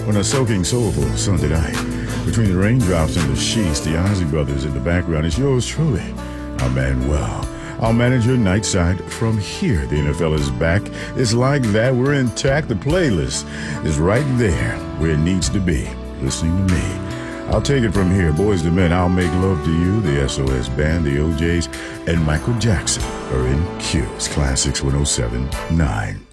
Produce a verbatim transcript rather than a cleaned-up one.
on a soaking, soulful Sunday night. Between the raindrops and the sheets, the Ozzy Brothers in the background, it's yours truly, our man Well. I'll manage your night side from here. The N F L is back. It's like that. We're intact. The playlist is right there where it needs to be. Listening to me. I'll take it from here. Boys to Men, I'll Make Love to You. The S O S Band, the O Js, and Michael Jackson are in Q's Classics one oh seven point nine.